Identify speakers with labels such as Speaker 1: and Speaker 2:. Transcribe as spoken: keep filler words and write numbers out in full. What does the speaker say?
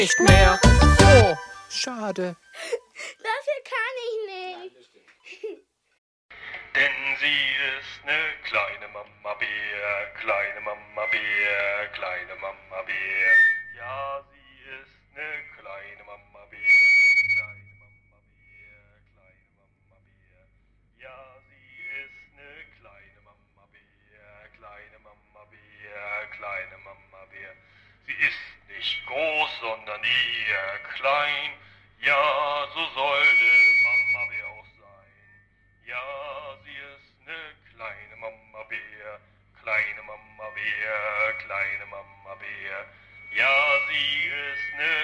Speaker 1: nicht mehr. Oh, schade.
Speaker 2: Dafür kann ich nicht.
Speaker 3: Denn sie ist ne kleine Mama Bär, kleine Mama Bär, kleine Mama Bär. Ja, sie ist ne kleine Mama Bär, kleine Mama Bär, kleine Mama Bär. Ja, sie ist ne kleine Mama Bär, kleine Mama Bär, kleine Mama Bär. Sie ist nicht groß, sondern eher klein. Ja, so sollte Mama Bär auch sein. Ja, sie ist ne kleine Mama Bär, kleine Mama Bär, kleine Mama Bär. Ja, sie ist ne